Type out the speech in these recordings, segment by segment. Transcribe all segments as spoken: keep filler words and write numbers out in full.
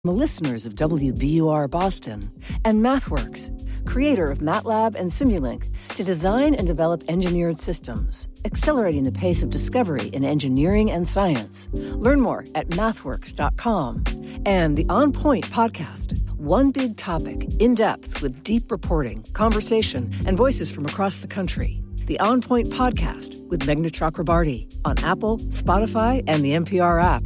The listeners of W B U R Boston, and MathWorks, creator of MATLAB and Simulink, to design and develop engineered systems, accelerating the pace of discovery in engineering and science. Learn more at mathworks dot com. And the On Point podcast, one big topic, in depth with deep reporting, conversation, and voices from across the country. The On Point podcast with Meghna Chakrabarti on Apple, Spotify, and the N P R app.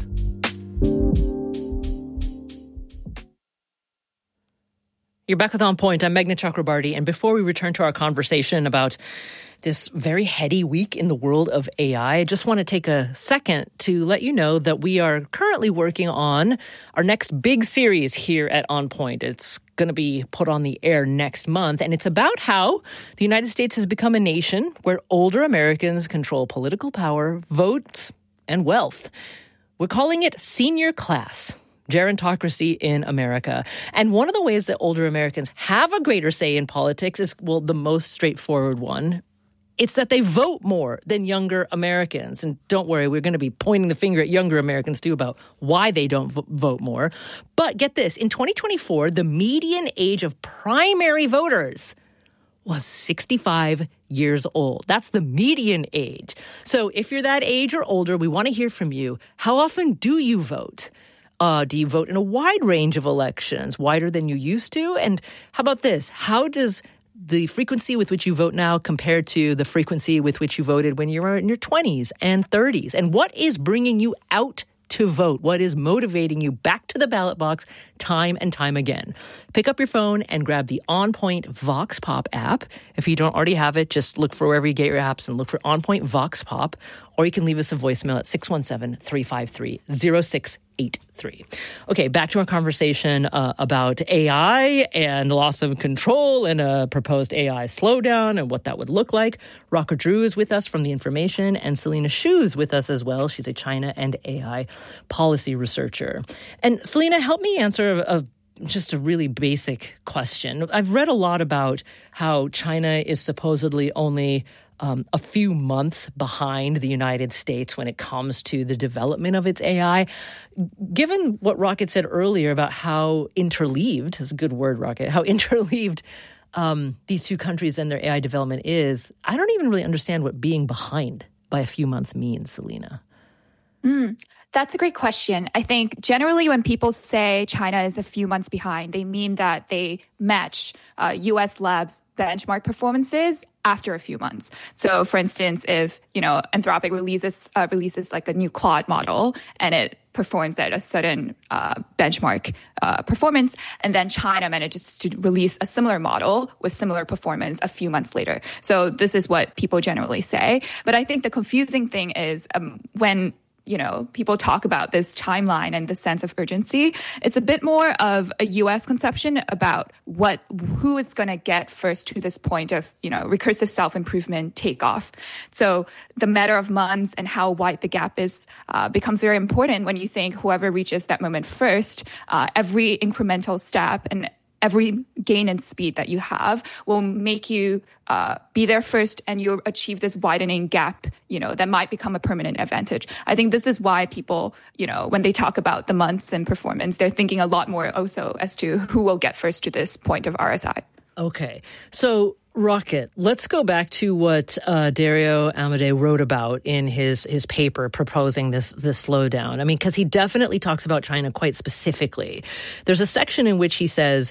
You're back with On Point. I'm Meghna Chakrabarti. And before we return to our conversation about this very heady week in the world of A I, I just want to take a second to let you know that we are currently working on our next big series here at On Point. It's going to be put on the air next month, and it's about how the United States has become a nation where older Americans control political power, votes, and wealth. We're calling it Senior Class. Gerontocracy in America. And one of the ways that older Americans have a greater say in politics is, well, the most straightforward one. It's that they vote more than younger Americans. And don't worry, we're going to be pointing the finger at younger Americans, too, about why they don't v- vote more. But get this, in twenty twenty-four, the median age of primary voters was sixty-five years old. That's the median age. So if you're that age or older, we want to hear from you. How often do you vote? Uh, do you vote in a wide range of elections, wider than you used to? And how about this? How does the frequency with which you vote now compare to the frequency with which you voted when you were in your twenties and thirties? And what is bringing you out to vote? What is motivating you back to the ballot box time and time again? Pick up your phone and grab the On Point Vox Pop app. If you don't already have it, just look for wherever you get your apps and look for On Point Vox Pop. Or you can leave us a voicemail at six one seven, three five three, zero six eight three. Okay, back to our conversation uh, about A I and loss of control and a proposed A I slowdown and what that would look like. Rocker Drew is with us from The Information, and Selena Xu is with us as well. She's a China and A I policy researcher. And Selena, help me answer a, a just a really basic question. I've read a lot about how China is supposedly only Um, a few months behind the United States when it comes to the development of its A I. Given what Rocket said earlier about how interleaved, is a good word, Rocket, how interleaved um, these two countries and their A I development is, I don't even really understand what being behind by a few months means, Selena. Mm. That's a great question. I think generally when people say China is a few months behind, they mean that they match uh, U S labs' benchmark performances after a few months. So, for instance, if you know Anthropic releases uh, releases like a new Claude model and it performs at a certain uh, benchmark uh, performance, and then China manages to release a similar model with similar performance a few months later. So this is what people generally say. But I think the confusing thing is um, when you know, people talk about this timeline and the sense of urgency. It's a bit more of a U S conception about what, who is going to get first to this point of, you know, recursive self-improvement takeoff. So the matter of months and how wide the gap is uh, becomes very important when you think whoever reaches that moment first, uh, every incremental step and every gain in speed that you have will make you uh, be there first, and you'll achieve this widening gap, you know, that might become a permanent advantage. I think this is why people, you know, when they talk about the months and performance, they're thinking a lot more also as to who will get first to this point of R S I. Okay. So, Rocket, let's go back to what uh, Dario Amodei wrote about in his his paper proposing this this slowdown. I mean, because he definitely talks about China quite specifically. There's a section in which he says,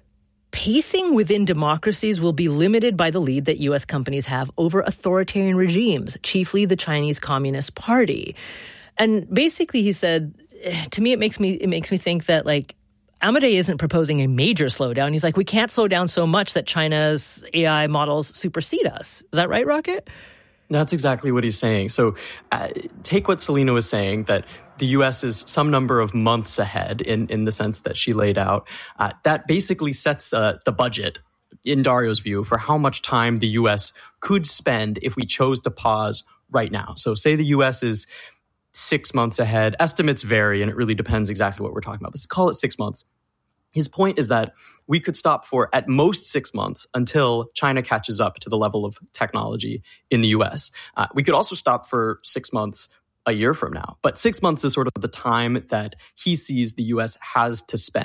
pacing within democracies will be limited by the lead that U S companies have over authoritarian regimes, chiefly the Chinese Communist Party. And basically, he said, to me, it makes me it makes me think that, like, Amodei isn't proposing a major slowdown. He's like, we can't slow down so much that China's A I models supersede us. Is that right, Rocket? That's exactly what he's saying. So uh, take what Selena was saying, that the U S is some number of months ahead in, in the sense that she laid out. Uh, that basically sets uh, the budget, in Dario's view, for how much time the U S could spend if we chose to pause right now. So say the U S is six months ahead. Estimates vary, and it really depends exactly what we're talking about. But call it six months. His point is that we could stop for at most six months until China catches up to the level of technology in the U S. Uh, we could also stop for six months a year from now. But six months is sort of the time that he sees the U S has to spend.